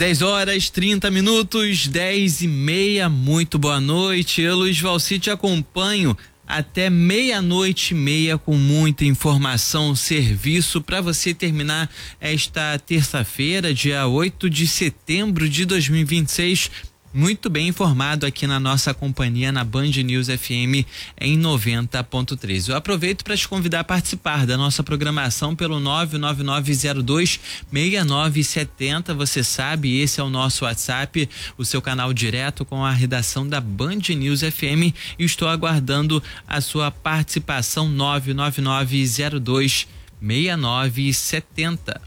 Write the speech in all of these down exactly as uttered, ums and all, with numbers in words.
dez horas, trinta minutos, dez e meia, muito boa noite. Eu, Luiz Valci, te acompanho até meia-noite e meia com muita informação, serviço para você terminar esta terça-feira, dia oito de setembro de dois mil e vinte e seis. Muito bem informado aqui na nossa companhia na Band News F M em noventa ponto três. Eu aproveito para te convidar a participar da nossa programação pelo nove nove nove zero dois seis nove sete zero. Você sabe, esse é o nosso WhatsApp, o seu canal direto com a redação da Band News F M, e estou aguardando a sua participação. Nove nove nove zero dois seis nove sete zero.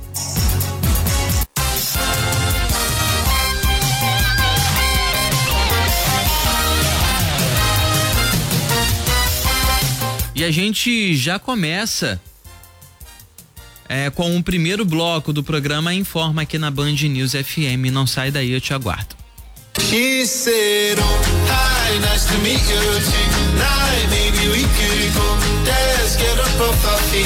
E a gente já começa é, com o primeiro bloco do programa Informa aqui na Band News F M. Não sai daí, eu te aguardo. She said, oh, hi, nice to meet you tonight. Maybe we could go, let's get up off our feet.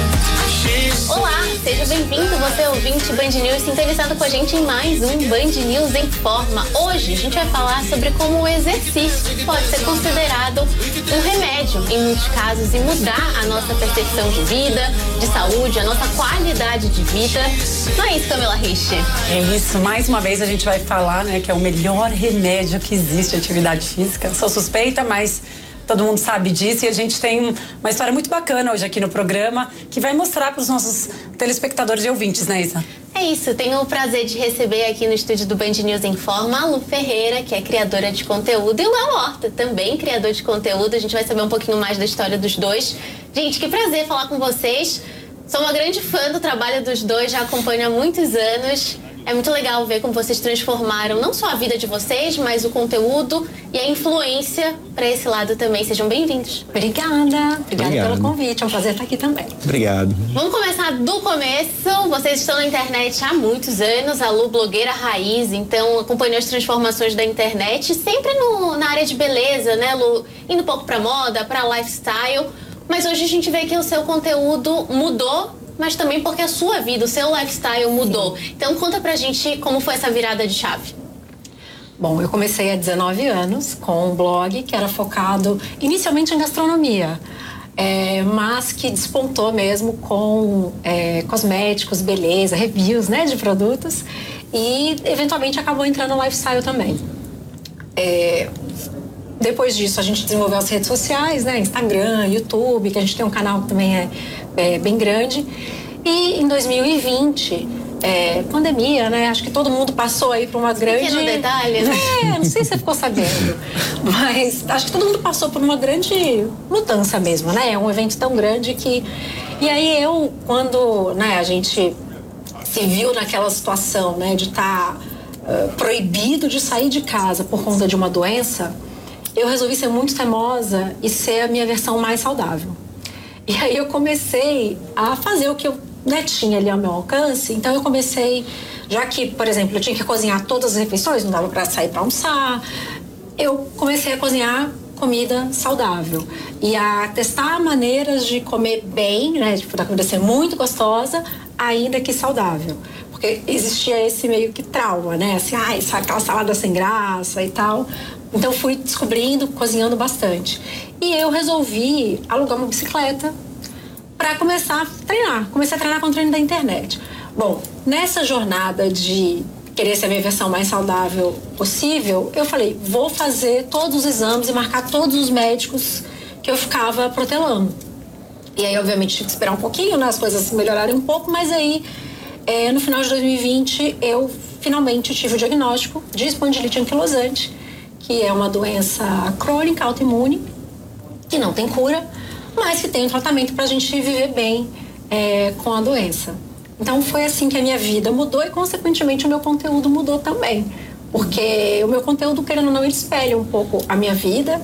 Olá, seja bem-vindo, você ouvinte Band News, sintonizado com a gente em mais um Band News Informa. Hoje a gente vai falar sobre como o exercício pode ser considerado um remédio em muitos casos e mudar a nossa percepção de vida, de saúde, a nossa qualidade de vida. Não é isso, Camila Rich? É isso, mais uma vez a gente vai falar, né, que é o melhor remédio que existe, atividade física. Sou suspeita, mas todo mundo sabe disso, e a gente tem uma história muito bacana hoje aqui no programa que vai mostrar para os nossos telespectadores e ouvintes, né, Isa? É isso, tenho o prazer de receber aqui no estúdio do Band News Informa a Lu Ferreira, que é criadora de conteúdo, e o Léo Horta, também criador de conteúdo. A gente vai saber um pouquinho mais da história dos dois. Gente, que prazer falar com vocês. Sou uma grande fã do trabalho dos dois, já acompanho há muitos anos. É muito legal ver como vocês transformaram não só a vida de vocês, mas o conteúdo e a influência para esse lado também. Sejam bem-vindos. Obrigada. Obrigada Obrigado. pelo convite. É um prazer estar aqui também. Obrigado. Vamos começar do começo. Vocês estão na internet há muitos anos, a Lu, blogueira raiz, então acompanhou as transformações da internet, sempre no, na área de beleza, né, Lu? Indo um pouco para moda, para lifestyle. Mas hoje a gente vê que o seu conteúdo mudou, mas também porque a sua vida, o seu lifestyle mudou. Então conta pra gente como foi essa virada de chave. Bom, eu comecei há dezenove anos com um blog que era focado inicialmente em gastronomia, é, mas que despontou mesmo com é, cosméticos, beleza, reviews, né, de produtos, e eventualmente acabou entrando no lifestyle também. É, depois disso a gente desenvolveu as redes sociais, né, Instagram, YouTube, que a gente tem um canal que também é É, bem grande. E em dois mil e vinte, é, pandemia, né? Acho que todo mundo passou aí por uma grande... Pequeno detalhe, né? É, não sei se você ficou sabendo, mas acho que todo mundo passou por uma grande mudança mesmo, né? É um evento tão grande que... E aí eu, quando, né, a gente se viu naquela situação, né, de estar uh, proibido de sair de casa por conta de uma doença, eu resolvi ser muito teimosa e ser a minha versão mais saudável. E aí eu comecei a fazer o que eu, né, tinha ali ao meu alcance. Então eu comecei, já que, por exemplo, eu tinha que cozinhar todas as refeições, não dava para sair para almoçar, eu comecei a cozinhar comida saudável e a testar maneiras de comer bem, né, tipo, da comida ser muito gostosa, ainda que saudável. Porque existia esse meio que trauma, né, assim, ah, essa, aquela salada sem graça e tal. Então fui descobrindo, cozinhando bastante. E eu resolvi alugar uma bicicleta para começar a treinar. Comecei a treinar com o treino da internet. Bom, nessa jornada de querer ser a minha versão mais saudável possível, eu falei, vou fazer todos os exames e marcar todos os médicos que eu ficava protelando. E aí, obviamente, tive que esperar um pouquinho, né, as coisas melhorarem um pouco, mas aí, é, no final de dois mil e vinte, eu finalmente tive o diagnóstico de espondilite anquilosante, que é uma doença crônica, autoimune, que não tem cura, mas que tem um tratamento para a gente viver bem é, com a doença. Então foi assim que a minha vida mudou e, consequentemente, o meu conteúdo mudou também. Porque o meu conteúdo, querendo ou não, ele espelha um pouco a minha vida.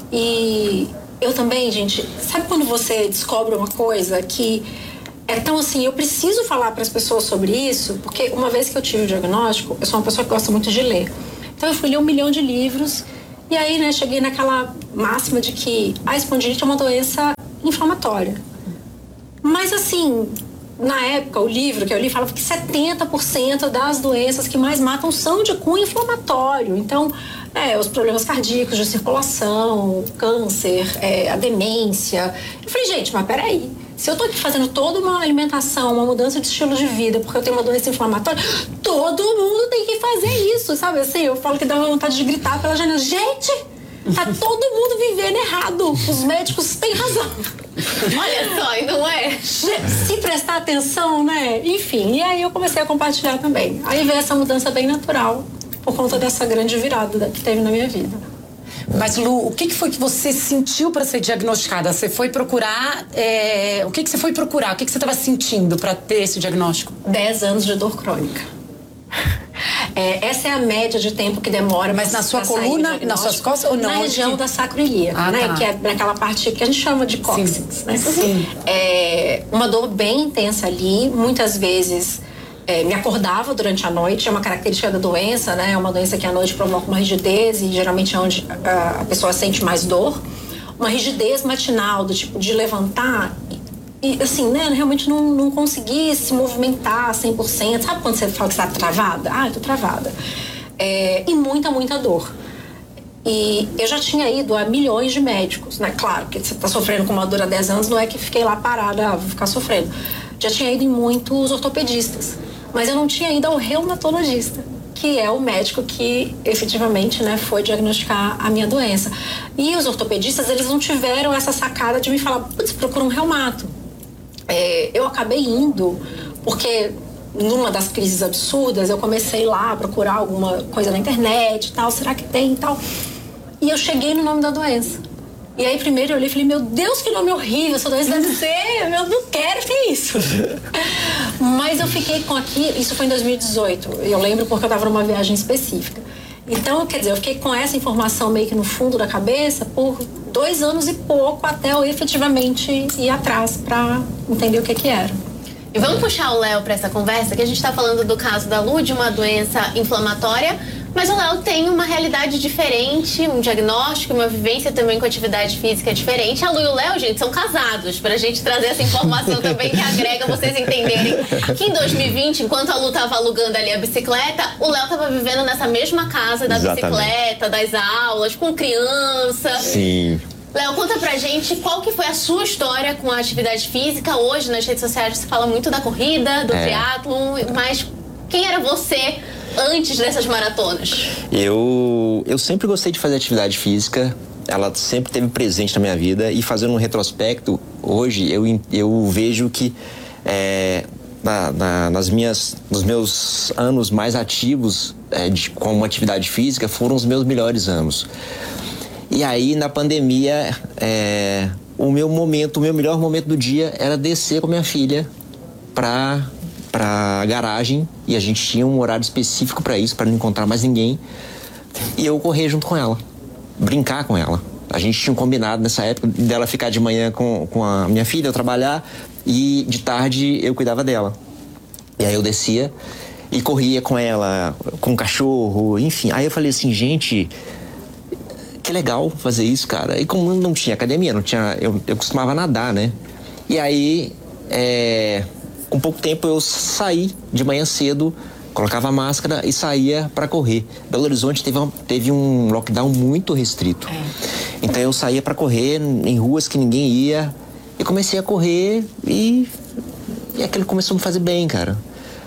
E eu também, gente, sabe quando você descobre uma coisa que é tão assim, eu preciso falar para as pessoas sobre isso? Porque uma vez que eu tive o diagnóstico, eu sou uma pessoa que gosta muito de ler. Então eu fui ler um milhão de livros e aí, né, cheguei naquela máxima de que a espondilite é uma doença inflamatória. Mas assim, na época, o livro que eu li falava que setenta por cento das doenças que mais matam são de cunho inflamatório. Então, é, os problemas cardíacos, de circulação, câncer, é, a demência. Eu falei, gente, mas peraí. Se eu tô aqui fazendo toda uma alimentação, uma mudança de estilo de vida, porque eu tenho uma doença inflamatória, todo mundo tem que fazer isso, sabe? Assim, eu falo que dá vontade de gritar pela janela. Gente, tá todo mundo vivendo errado. Os médicos têm razão. Olha só, e não é? Se prestar atenção, né? Enfim, e aí eu comecei a compartilhar também. Aí veio essa mudança bem natural, por conta dessa grande virada que teve na minha vida. Mas, Lu, o que foi que você sentiu para ser diagnosticada? Você foi procurar... É... O que, que você foi procurar? O que, que você estava sentindo para ter esse diagnóstico? Dez anos de dor crônica. É, essa é a média de tempo que demora. Mas na sua coluna, nas suas costas ou não? Na região que... da sacroiliaca, ah, né? Tá. Que é naquela parte que a gente chama de cóccix, né? Sim. É uma dor bem intensa ali, muitas vezes... É, me acordava durante a noite, é uma característica da doença, né? É uma doença que à noite provoca uma rigidez e geralmente é onde a, a pessoa sente mais dor. Uma rigidez matinal, do tipo de levantar e, assim, né? Realmente não, não conseguir se movimentar cem por cento. Sabe quando você fala que você tá travada? Ah, eu tô travada. É, e muita, muita dor. E eu já tinha ido a milhões de médicos, né? Claro, que você tá sofrendo com uma dor há dez anos, não é que fiquei lá parada, ah, vou ficar sofrendo. Já tinha ido em muitos ortopedistas. Mas eu não tinha ido ao reumatologista, que é o médico que efetivamente, né, foi diagnosticar a minha doença. E os ortopedistas, eles não tiveram essa sacada de me falar, putz, procura um reumato. É, eu acabei indo, porque numa das crises absurdas, eu comecei lá a procurar alguma coisa na internet e tal, será que tem e tal. E eu cheguei no nome da doença. E aí primeiro eu olhei e falei, meu Deus, que nome horrível, essa doença deve ser, eu não quero ter isso. Mas eu fiquei com aqui, isso foi em dois mil e dezoito, eu lembro porque eu estava numa viagem específica. Então, quer dizer, eu fiquei com essa informação meio que no fundo da cabeça por dois anos e pouco até eu efetivamente ir atrás para entender o que que era. E vamos puxar o Léo para essa conversa, que a gente está falando do caso da Lu, de uma doença inflamatória, mas o Léo tem uma realidade diferente, um diagnóstico, uma vivência também com atividade física diferente. A Lu e o Léo, gente, são casados, pra gente trazer essa informação também que agrega vocês entenderem que em dois mil e vinte, enquanto a Lu tava alugando ali a bicicleta, o Léo tava vivendo nessa mesma casa da Exatamente. bicicleta, das aulas, com criança. Sim. Léo, conta pra gente qual que foi a sua história com a atividade física. Hoje, nas redes sociais, você fala muito da corrida, do é. triatlon, mas quem era você antes dessas maratonas? Eu, eu sempre gostei de fazer atividade física, ela sempre esteve presente na minha vida e fazendo um retrospecto, hoje eu, eu vejo que é, na, na, nas minhas, nos meus anos mais ativos é, de, com uma atividade física foram os meus melhores anos. E aí, na pandemia, é, o meu momento, o meu melhor momento do dia era descer com a minha filha pra, pra garagem. E a gente tinha um horário específico para isso, para não encontrar mais ninguém. E eu correr junto com ela, brincar com ela. A gente tinha um combinado nessa época dela ficar de manhã com, com a minha filha, eu trabalhar, e de tarde eu cuidava dela. E aí eu descia e corria com ela, com o cachorro, enfim. Aí eu falei assim, gente... que legal fazer isso, cara. E como não tinha academia, não tinha, eu, eu costumava nadar, né? E aí, é, com pouco tempo eu saí de manhã cedo, colocava a máscara e saía para correr. Belo Horizonte teve um, teve um lockdown muito restrito. É. Então eu saía para correr em ruas que ninguém ia e comecei a correr e, e aquilo começou a me fazer bem, cara.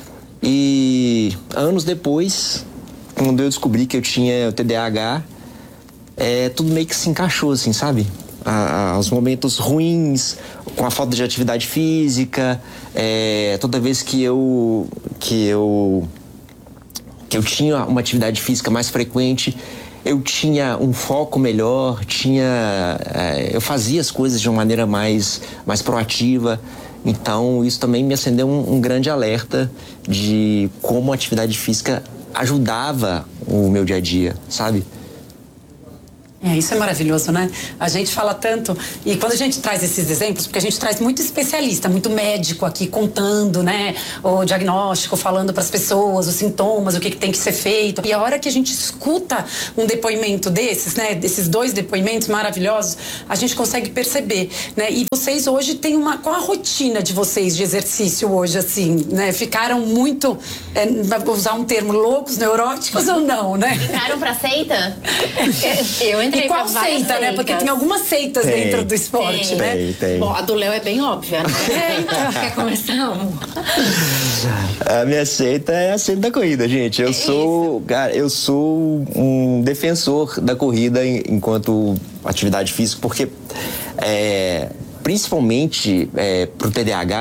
E anos depois, quando eu descobri que eu tinha o T D A H, É, tudo meio que se encaixou, assim, sabe? Ah, ah, os momentos ruins, com a falta de atividade física, é, toda vez que eu, que eu que eu tinha uma atividade física mais frequente, eu tinha um foco melhor, tinha, é, eu fazia as coisas de uma maneira mais, mais proativa. Então, isso também me acendeu um, um grande alerta de como a atividade física ajudava o meu dia a dia, sabe? É, isso é maravilhoso, né? A gente fala tanto, e quando a gente traz esses exemplos, porque a gente traz muito especialista, muito médico aqui contando, né? O diagnóstico, falando para as pessoas, os sintomas, o que, que tem que ser feito. E a hora que a gente escuta um depoimento desses, né? Desses dois depoimentos maravilhosos, a gente consegue perceber, né? E vocês hoje têm uma... Qual a rotina de vocês de exercício hoje, assim, né? Ficaram muito, é, vou usar um termo, loucos, neuróticos ou não, né? Ficaram pra seita? Eu entrei E qual pra várias seita, né? Porque tem algumas seitas Tem. dentro do esporte, Tem. né? Tem, tem. Bom, a do Léo é bem óbvia, né? Quer começar, amor? A minha seita é a seita da corrida, gente. Eu sou, cara, eu sou um defensor da corrida em- enquanto atividade física, porque é, principalmente é, pro T D A H,